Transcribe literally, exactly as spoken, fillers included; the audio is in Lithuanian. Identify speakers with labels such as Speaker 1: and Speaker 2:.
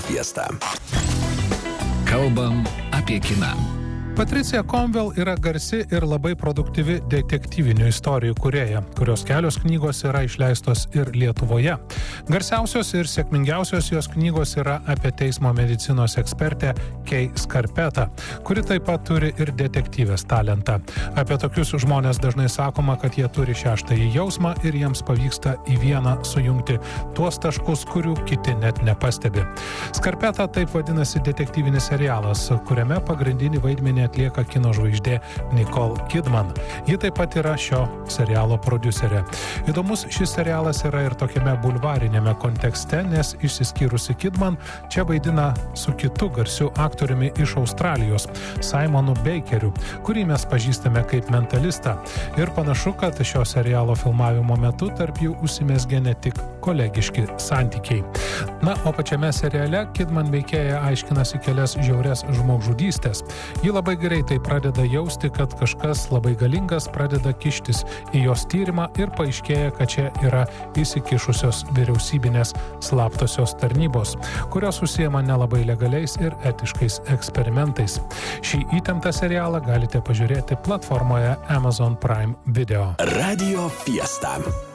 Speaker 1: Fiesta.
Speaker 2: Kalbam apie kiną.
Speaker 3: Patricija Conwell yra garsi ir labai produktyvi detektyvinių istorijų kūrėja, kurios kelios knygos yra išleistos ir Lietuvoje. Garsiausios ir sėkmingiausios jos knygos yra apie teismo medicinos ekspertę Kay Scarpetta, kuri taip pat turi ir detektyvės talentą. Apie tokius žmonės dažnai sakoma, kad jie turi šeštąjį jausmą ir jiems pavyksta į vieną sujungti tuos taškus, kurių kiti net nepastebi. Scarpetta taip vadinasi detektyvinis serialas, kuriame pagrindinį vaidmenį atlieka kino žvaigždė Nicole Kidman. Ji taip pat yra šio serialo prodiuserė. Įdomus šis serialas yra ir tokiame bulvarinėme kontekste, nes išsiskyrusi Kidman čia vaidina su kitu garsiu aktoriumi iš Australijos, Simonu Bakeriu, kurį mes pažįstame kaip mentalistą. Ir panašu, kad šio serialo filmavimo metu tarp jų užsimezgė ne tik kolegiški santykiai. Na, o pačiame seriale Kidman veikėja aiškinasi kelias žiaurias žmogžudystės. Ji labai greitai pradeda jausti, kad kažkas labai galingas pradeda kištis į jos tyrimą ir paaiškėja, kad čia yra įsikišusios vyriausybinės slaptosios tarnybos, kurios užsiema nelabai legaliais ir etiškais eksperimentais. Šį įtemptą serialą galite pažiūrėti platformoje Amazon Prime Video.
Speaker 1: Radio Fiesta.